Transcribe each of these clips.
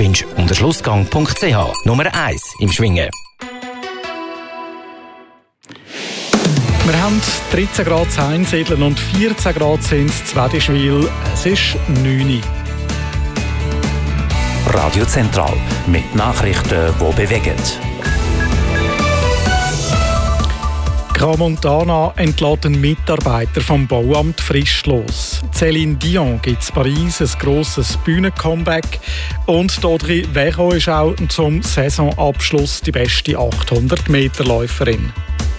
findest du unter schlussgang.ch. Nummer 1 im Schwingen. Wir haben 13 Grad in Einsiedeln und 14 Grad in Zwedischwil. Es ist 9 Uhr. Radio Zentral mit Nachrichten, die bewegen. Crans-Montana entlässt einen Mitarbeiter vom Bauamt fristlos. Céline Dion gibt in Paris ein grosses Bühnen-Comeback und Audrey Veron ist auch zum Saisonabschluss die beste 800-Meter-Läuferin.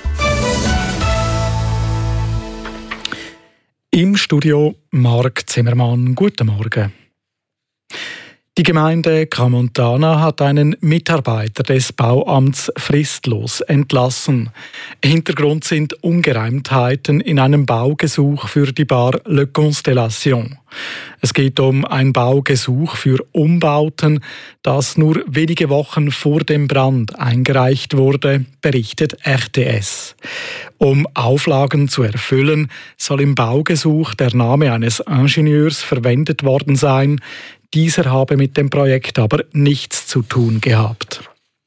Im Studio Marc Zimmermann. Guten Morgen. Die Gemeinde Crans-Montana hat einen Mitarbeiter des Bauamts fristlos entlassen. Hintergrund sind Ungereimtheiten in einem Baugesuch für die Bar Le Constellation. Es geht um ein Baugesuch für Umbauten, das nur wenige Wochen vor dem Brand eingereicht wurde, berichtet RTS. Um Auflagen zu erfüllen, soll im Baugesuch der Name eines Ingenieurs verwendet worden sein. Dieser habe mit dem Projekt aber nichts zu tun gehabt.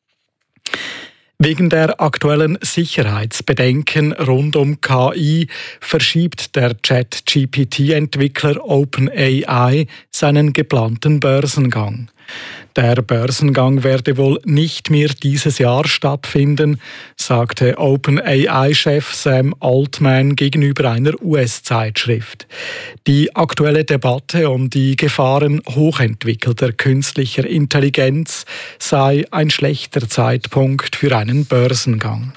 Wegen der aktuellen Sicherheitsbedenken rund um KI verschiebt der ChatGPT-Entwickler OpenAI seinen geplanten Börsengang. Der Börsengang werde wohl nicht mehr dieses Jahr stattfinden, sagte OpenAI-Chef Sam Altman gegenüber einer US-Zeitschrift. Die aktuelle Debatte um die Gefahren hochentwickelter künstlicher Intelligenz sei ein schlechter Zeitpunkt für einen Börsengang.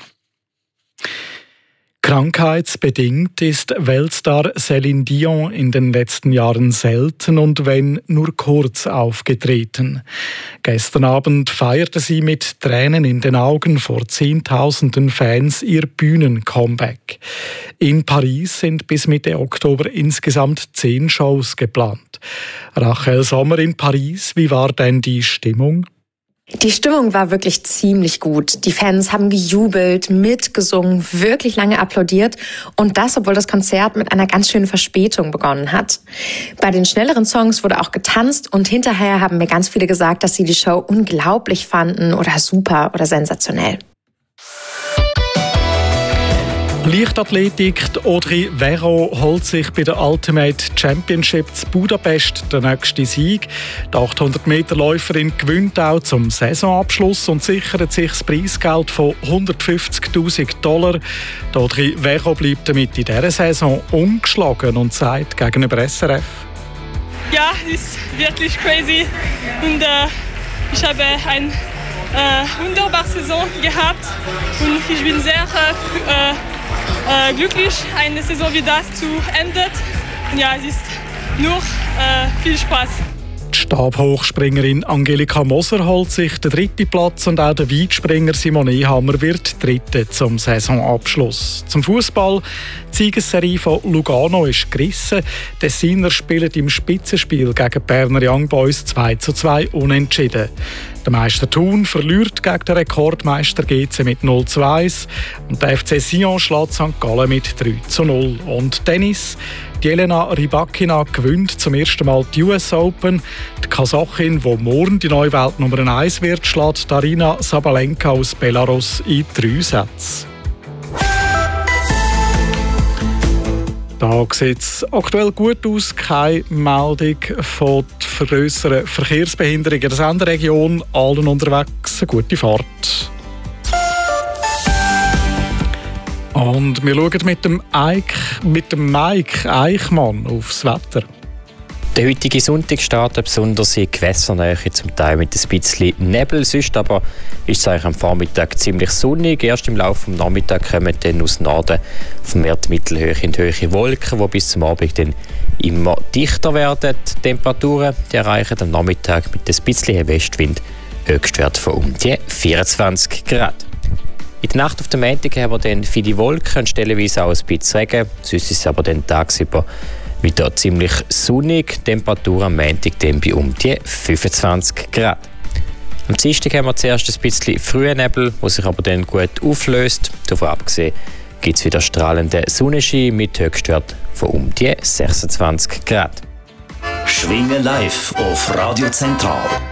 Krankheitsbedingt ist Weltstar Céline Dion in den letzten Jahren selten und wenn nur kurz aufgetreten. Gestern Abend feierte sie mit Tränen in den Augen vor Zehntausenden Fans ihr Bühnen-Comeback. In Paris sind bis Mitte Oktober insgesamt 10 Shows geplant. Rachel Sommer in Paris, wie war denn die Stimmung? Die Stimmung war wirklich ziemlich gut. Die Fans haben gejubelt, mitgesungen, wirklich lange applaudiert und das, obwohl das Konzert mit einer ganz schönen Verspätung begonnen hat. Bei den schnelleren Songs wurde auch getanzt und hinterher haben mir ganz viele gesagt, dass sie die Show unglaublich fanden oder super oder sensationell. Leichtathletik, Audrey Veron holt sich bei der Ultimate Championship zu Budapest den nächsten Sieg. Die 800-Meter-Läuferin gewinnt auch zum Saisonabschluss und sichert sich das Preisgeld von $150.000. Audrey Veron bleibt damit in dieser Saison ungeschlagen und sagt gegenüber SRF: Ja, es ist wirklich crazy und ich habe eine wunderbare Saison gehabt und ich bin sehr glücklich, eine Saison wie das zu enden. Ja, es ist nur viel Spaß. Die Stabhochspringerin Angelika Moser holt sich den 3. Platz und auch der Weitspringer Simon Ehammer wird 3. zum Saisonabschluss. Zum Fußball: Die Siegesserie von Lugano ist gerissen. Die Tessiner spielen im Spitzenspiel gegen Berner Young Boys 2:2 unentschieden. Der Meister Thun verliert gegen den Rekordmeister GC mit 0:1 und der FC Sion schlägt St. Gallen mit 3:0. Und Tennis: die Jelena Rybakina gewinnt zum ersten Mal die US Open. Die Kasachin, die morgen die neue Weltnummer 1 wird, schlägt Arina Sabalenka aus Belarus in 3 Sätzen. Da sieht es aktuell gut aus. Keine Meldung von grösseren Verkehrsbehinderungen in der Senderegion. Allen unterwegs eine gute Fahrt. Und wir schauen mit dem Mike Eichmann aufs Wetter. Der heutige Sonntag startet besonders in Gewässernähe, zum Teil mit ein bisschen Nebel. Sonst aber ist es eigentlich am Vormittag ziemlich sonnig. Erst im Laufe des Nachmittags kommen dann aus Norden vermehrt Mittelhöhe in hohe Wolken, die bis zum Abend dann immer dichter werden. Die Temperaturen die erreichen am Nachmittag mit ein bisschen Westwind Höchstwert von um die 24 Grad. In der Nacht auf den Montag haben wir dann viele Wolken und stellenweise auch ein bisschen Regen. Sonst ist es aber dann tagsüber wieder ziemlich sonnig. Temperatur am Montag dann bei um die 25 Grad. Am Dienstag haben wir zuerst ein bisschen frühen Nebel, der sich aber dann gut auflöst. Davon abgesehen gibt es wieder strahlenden Sonnenschein mit Höchstwert von um die 26 Grad. Schwingen live auf Radio Zentral.